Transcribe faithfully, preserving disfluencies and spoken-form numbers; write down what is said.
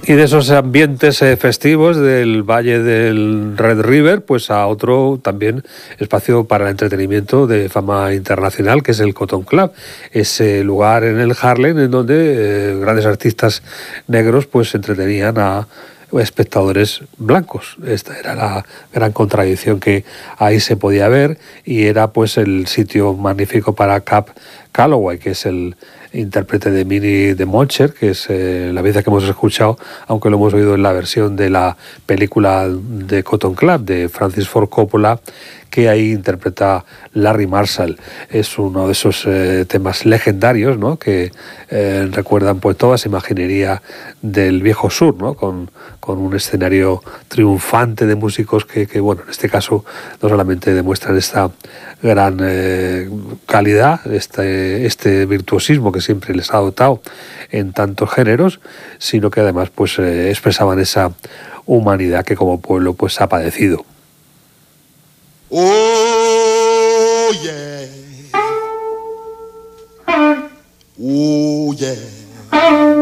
Y de esos ambientes eh, festivos del Valle del Red River, pues a otro también espacio para el entretenimiento de fama internacional, que es el Cotton Club, ese lugar en el Harlem en donde eh, grandes artistas negros pues entretenían a espectadores blancos. Esta era la gran contradicción que ahí se podía ver, y era pues el sitio magnífico para Cab Calloway, que es el intérprete de Minnie the Moocher, que es eh, la pieza que hemos escuchado, aunque lo hemos oído en la versión de la película de Cotton Club de Francis Ford Coppola, que ahí interpreta Larry Marshall. Es uno de esos eh, temas legendarios, ¿no?, que eh, recuerdan pues toda esa imaginería del viejo sur, ¿no?, con, con un escenario triunfante de músicos que, que, bueno, en este caso no solamente demuestran esta gran eh, calidad, este, este virtuosismo que siempre les ha dotado en tantos géneros, sino que además pues eh, expresaban esa humanidad que como pueblo pues ha padecido. Oh yeah. Oh yeah.